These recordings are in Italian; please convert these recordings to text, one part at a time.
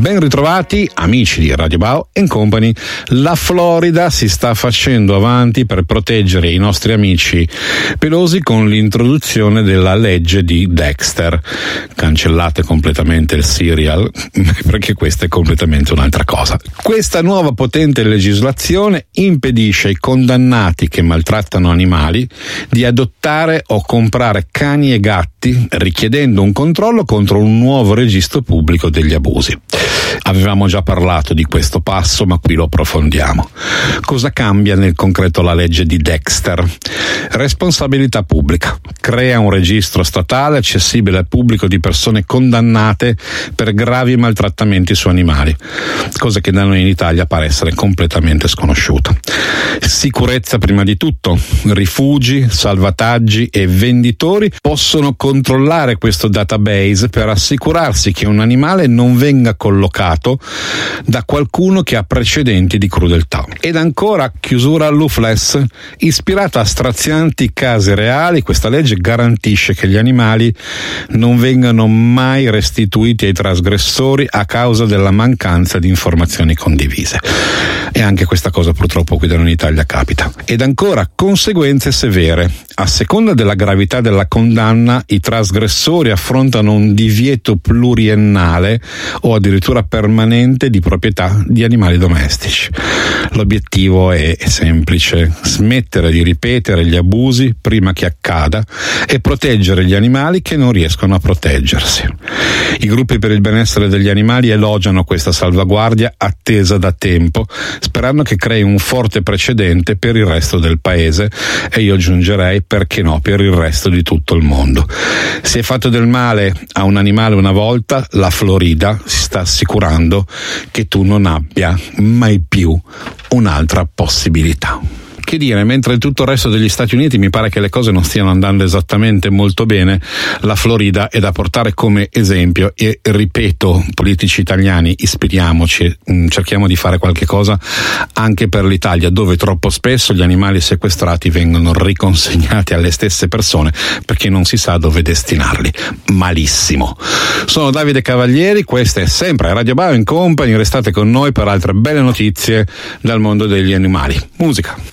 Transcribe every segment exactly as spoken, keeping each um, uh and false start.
Ben ritrovati amici di Radio Bao and Company. La Florida si sta facendo avanti per proteggere i nostri amici pelosi con l'introduzione della legge di Dexter. Cancellate completamente il serial, perché questa è completamente un'altra cosa. Questa nuova potente legislazione impedisce ai condannati che maltrattano animali di adottare o comprare cani e gatti, richiedendo un controllo contro un nuovo registro pubblico degli abusi. Avevamo già parlato di questo passo, ma qui lo approfondiamo. Cosa cambia nel concreto la legge di Dexter? Responsabilità pubblica. Crea un registro statale accessibile al pubblico di persone condannate per gravi maltrattamenti su animali, cosa che da noi in Italia pare essere completamente sconosciuta. Sicurezza prima di tutto. Rifugi, salvataggi e venditori possono controllare questo database per assicurarsi che un animale non venga collocato da qualcuno che ha precedenti di crudeltà. Ed ancora, chiusura all'Ufles. Ispirata a strazianti casi reali, questa legge garantisce che gli animali non vengano mai restituiti ai trasgressori a causa della mancanza di informazioni condivise. E anche questa cosa purtroppo qui da noi in Italia capita. Ed ancora, conseguenze severe. A seconda della gravità della condanna, i trasgressori affrontano un divieto pluriennale o addirittura permanente di proprietà di animali domestici. L'obiettivo è semplice: smettere di ripetere gli abusi prima che accada e proteggere gli animali che non riescono a proteggersi. I gruppi per il benessere degli animali elogiano questa salvaguardia attesa da tempo, sperando che crei un forte precedente per il resto del paese e io aggiungerei, perché no, per il resto di tutto il mondo. Se hai fatto del male a un animale una volta, la Florida si sta assicurando che tu non abbia mai più un'altra possibilità. Che dire, mentre in tutto il resto degli Stati Uniti mi pare che le cose non stiano andando esattamente molto bene, la Florida è da portare come esempio e, ripeto, politici italiani, ispiriamoci, cerchiamo di fare qualche cosa anche per l'Italia, dove troppo spesso gli animali sequestrati vengono riconsegnati alle stesse persone perché non si sa dove destinarli. Malissimo. Sono Davide Cavalieri, questa è sempre Radio Bao and Company, restate con noi per altre belle notizie dal mondo degli animali. Musica.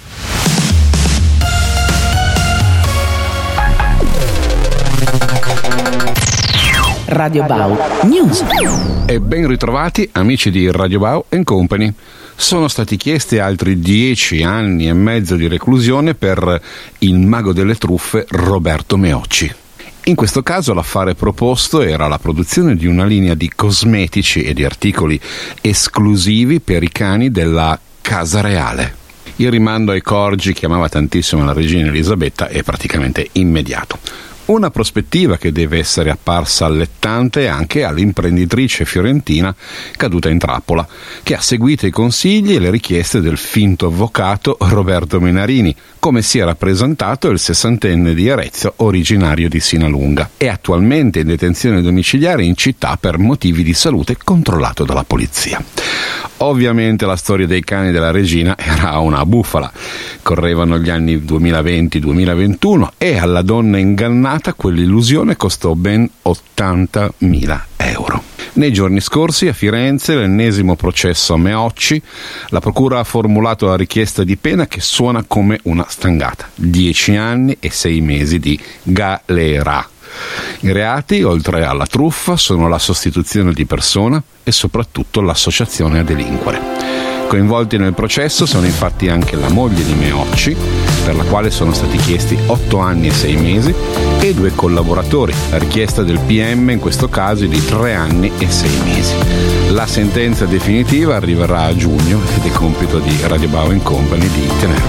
Radio Bao News. E ben ritrovati amici di Radio Bao and Company. Sono stati chiesti altri dieci anni e mezzo di reclusione per il mago delle truffe Roberto Meocci. In questo caso l'affare proposto era la produzione di una linea di cosmetici e di articoli esclusivi per i cani della Casa Reale. Il rimando ai corgi che amava tantissimo la regina Elisabetta è praticamente immediato. Una prospettiva che deve essere apparsa allettante anche all'imprenditrice fiorentina caduta in trappola, che ha seguito i consigli e le richieste del finto avvocato Roberto Menarini, come si era presentato il sessantenne di Arezzo, originario di Sinalunga, e attualmente in detenzione domiciliare in città per motivi di salute, controllato dalla polizia. Ovviamente la storia dei cani della regina era una bufala. Correvano gli anni duemilaventi duemilaventuno e alla donna ingannata quell'illusione costò ben ottantamila euro. Nei giorni scorsi a Firenze, l'ennesimo processo a Meocci, la procura ha formulato la richiesta di pena che suona come una stangata: dieci anni e sei mesi di galera. I reati, oltre alla truffa, sono la sostituzione di persona e soprattutto l'associazione a delinquere. Coinvolti nel processo sono infatti anche la moglie di Meocci, per la quale sono stati chiesti otto anni e sei mesi, e due collaboratori. La richiesta del P M in questo caso è di tre anni e sei mesi. La sentenza definitiva arriverà a giugno ed è compito di Radio Bao and Company di tenere